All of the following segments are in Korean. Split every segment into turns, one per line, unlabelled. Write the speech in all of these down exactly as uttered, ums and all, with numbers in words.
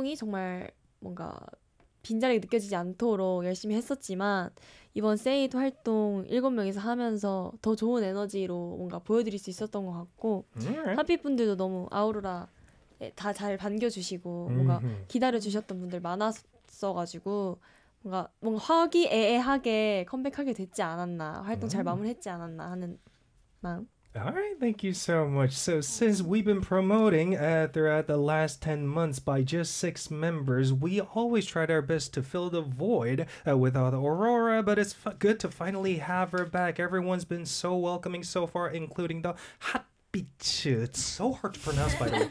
활동이 정말 뭔가 빈자리가 느껴지지 않도록 열심히 했었지만 이번 세이도 활동 일곱 명이서 하면서 더 좋은 에너지로 뭔가 보여드릴 수 있었던 것 같고 하피 분들도 너무 아우로라 다 잘 반겨주시고 뭔가 기다려주셨던 분들 많았어가지고 뭔가 뭔가 화기애애하게 컴백하게 됐지 않았나 활동 잘 마무리했지 않았나 하는 마음.
All right, thank you so much. So since we've been promoting uh, throughout the last ten months by just six members, we always tried our best to fill the void uh, without Aurora, but it's f- good to finally have her back. Everyone's been so welcoming so far, including the hot It's so hard to pronounce, by the way.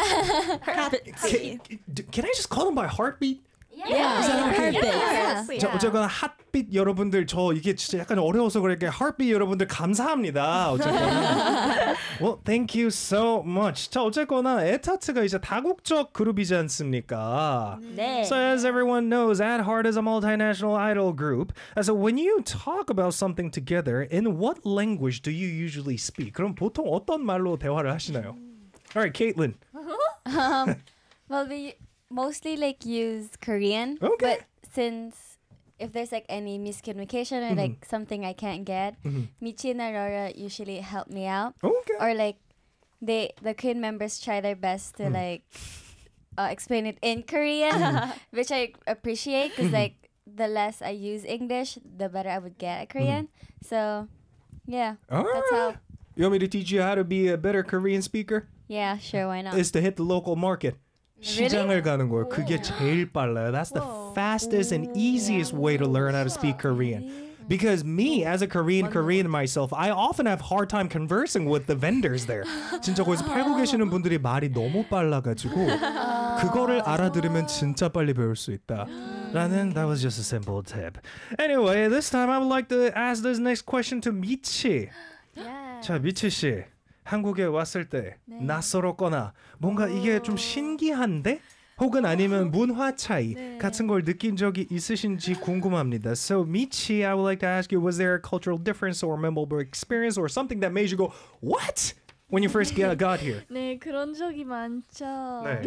can, can I just call them by heartbeat?
Yeah,
Is that okay?
yeah.
자, 어쨌거나 핫빛 여러분들 저 이게 진짜 약간 어려워서 그렇게 핫빛 여러분들 감사합니다. 어쨌거나 Well, thank you so much. 자, 어쨌거나 에타트가 이제 다국적 그룹이지 않습니까?
네.
So as everyone knows, At Heart is a multinational idol group. So when you talk about something together, in what language do you usually speak? 그럼 보통 어떤 말로 대화를 하시나요? All right, Caitlin.
um, well, we mostly like use Korean.
Okay.
But since if there's like any miscommunication or
Mm-hmm.
like something I can't get,
Mm-hmm.
Michi and Aurora usually help me out.
Okay.
Or like they the Korean members try their best to
Mm.
like uh, explain it in Korean, which I appreciate because like the less I use English, the better I would get at Korean. So yeah,
All
that's
right.
how.
You want me to teach you how to be a better Korean speaker?
Yeah, sure, why not?
Is to hit the local market. 시장을 가는 거예요. 그게 제일 빨라요. That's the fastest and easiest way to learn how to speak Korean. Because me, as a Korean Korean myself, I often have hard time conversing with the vendors there. 진짜 거기서 팔고 계시는 분들이 말이 너무 빨라가지고 그거를 알아들으면 진짜 빨리 배울 수 있다. 라는, that was just a simple tip. Anyway, this time I would like to ask this next question to 미치.
Yeah.
자, 미치 씨. 한국에 왔을 때
네.
낯설었거나 뭔가 이게 좀 신기한데? 혹은 아니면 문화 차이
네.
같은 걸 느낀 적이 있으신지 궁금합니다. So, Michi, I would like to ask you, was there a cultural difference or memorable experience or something that made you go, what? When you first got, got here?
네, 그런 적이 많죠.
네.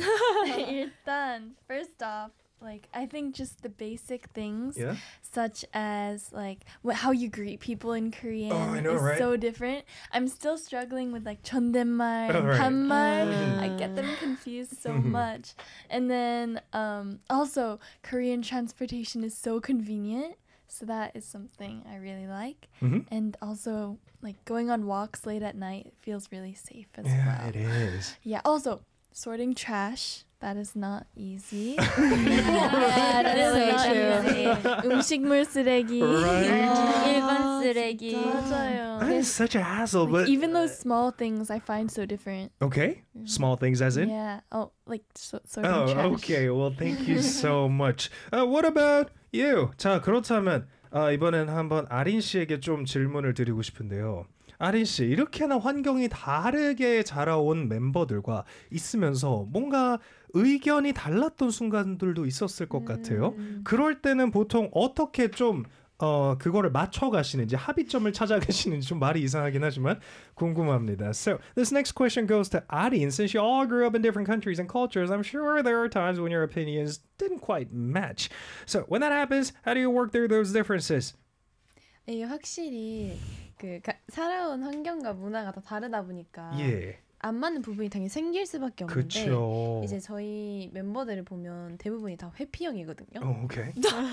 일단, first off, like I think just the basic things,
Yeah?
such as like what, how you greet people in Korean
Oh, I know,
is
right?
so different. I'm still struggling with like 존댓말 and
Oh, right.
반말.
Mm.
I get them confused so
Mhm.
much. And then um, also Korean transportation is so convenient. So that is something I really like.
Mhm.
And also like going on walks late at night feels really safe as
Yeah,
well.
it is.
Yeah, also sorting trash. That is not easy.
Yeah, that is
not
so true.
easy. 음식물 쓰레기.
Right.
일반 쓰레기.
맞아요.
That is such a hassle, but...
Even those small things I find so different.
Okay, small things as in?
Yeah. Oh, like so, sorting
Oh,
trash.
okay. Well, thank you so much. Uh, what about you? 자, 그렇다면 어, 이번엔 한번 아린 씨에게 좀 질문을 드리고 싶은데요. 아린 씨, 이렇게나 환경이 다르게 자라온 멤버들과 있으면서 뭔가 의견이 달랐던 순간들도 있었을 것 같아요. 그럴 때는 보통 어떻게 좀 어, 그거를 맞춰가시는지, 합의점을 찾아가시는지 좀 말이 이상하긴 하지만 궁금합니다. So, this next question goes to Arin. Since you all grew up in different countries and cultures, I'm sure there are times when your opinions didn't quite match. So, when that happens, how do you work through those differences?
이게 확실히 그 가, 살아온 환경과 문화가 다 다르다 보니까
예.
안 맞는 부분이 당연히 생길 수밖에 없는데
그쵸.
이제 저희 멤버들을 보면 대부분이 다 회피형이거든요.
Oh, okay.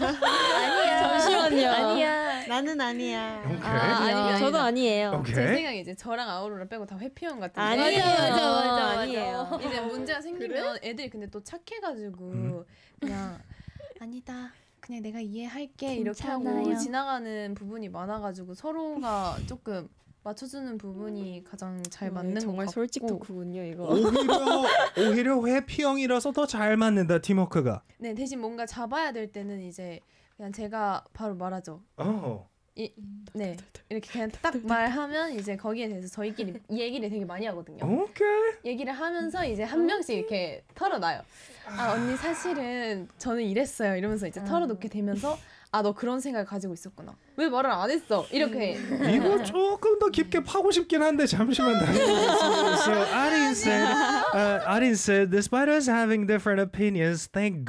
잠시만요.
아니야.
나는 아니야.
Okay.
아, 아니요,
저도 아니에요.
Okay.
제 생각에 이제 저랑 아우로라 빼고 다 회피형 같은
아니에요.
거예요.
맞아, 맞아, 아니에요.
이제 문제가 생기면 애들이 근데 또 착해가지고
음.
그냥 아니다. 그냥 내가 이해할게 이렇게
괜찮아요.
하고 지나가는 부분이 많아가지고 서로가 조금 맞춰주는 부분이 가장 잘 맞는 것
정말
같고
솔직 토크군요, 이거.
오히려, 오히려 회피형이라서 더 잘 맞는다, 팀워크가.
네, 대신 뭔가 잡아야 될 때는 이제 그냥 제가 바로 말하죠.
Oh.
이, 네 이렇게 그냥 딱 말하면 이제 거기에 대해서 저희끼리 얘기를 되게 많이 하거든요.
오케이.
얘기를 하면서 이제 한 명씩 이렇게 털어놔요. 아 언니 사실은 저는 이랬어요 이러면서 이제 털어놓게 되면서 아 너 그런 생각을 가지고 있었구나. 왜 말을 안 했어? 이렇게.
이거 조금 더 깊게 파고 싶긴 한데 잠시만 다녀오겠습니다. So Arin said, uh, Arin said, despite us having different opinions, thank